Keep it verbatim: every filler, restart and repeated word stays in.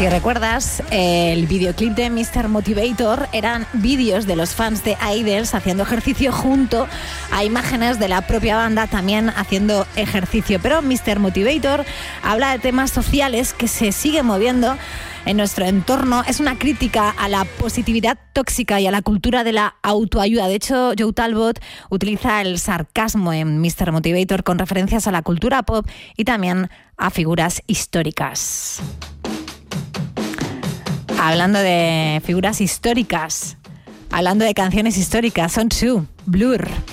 Si recuerdas, el videoclip de mister Motivator eran vídeos de los fans de Idols haciendo ejercicio junto a imágenes de la propia banda también haciendo ejercicio. Pero mister Motivator habla de temas sociales que se siguen moviendo en nuestro entorno. Es una crítica a la positividad tóxica y a la cultura de la autoayuda. De hecho, Joe Talbot utiliza el sarcasmo en mister Motivator con referencias a la cultura pop y también a figuras históricas. Hablando de figuras históricas, hablando de canciones históricas, Son Two, Blur.